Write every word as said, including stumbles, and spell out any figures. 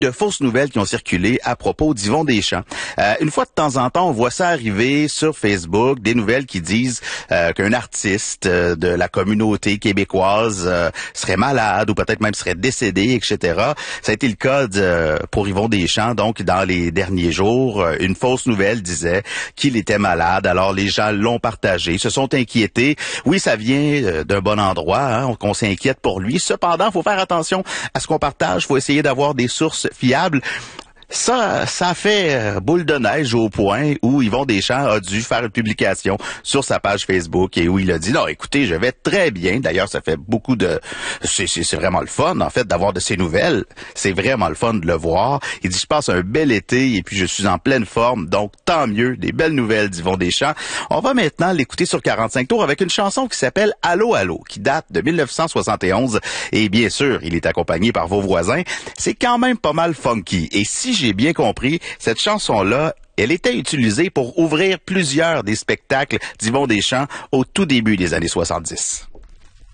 de fausses nouvelles qui ont circulé à propos d'Yvon Deschamps. Euh, une fois de temps en temps, on voit ça arriver sur Facebook, des nouvelles qui disent euh, qu'un artiste euh, de la communauté québécoise euh, serait malade ou peut-être même serait décédé, et cetera. Ça a été le cas de, pour Yvon Deschamps. Donc, dans les derniers jours, une fausse nouvelle disait qu'il était malade. Alors, les gens l'ont partagé, se sont inquiétés. Oui, ça vient d'un bon endroit, hein, qu'on s'inquiète pour lui. Cependant, il faut faire attention à ce qu'on partage. Il faut essayer d'avoir des sources fiable. Ça, ça a fait euh, boule de neige au point où Yvon Deschamps a dû faire une publication sur sa page Facebook et où il a dit, non, écoutez, je vais très bien. D'ailleurs, ça fait beaucoup de... C'est, c'est, c'est vraiment le fun, en fait, d'avoir de ces nouvelles. C'est vraiment le fun de le voir. Il dit, je passe un bel été et puis je suis en pleine forme. Donc, tant mieux, des belles nouvelles d'Yvon Deschamps. On va maintenant l'écouter sur quarante-cinq tours avec une chanson qui s'appelle Allô, allô, qui date de dix-neuf cent soixante et onze. Et bien sûr, il est accompagné par vos voisins. C'est quand même pas mal funky. Et si j'ai bien compris, cette chanson-là, elle était utilisée pour ouvrir plusieurs des spectacles d'Yvon Deschamps au tout début des années soixante-dix.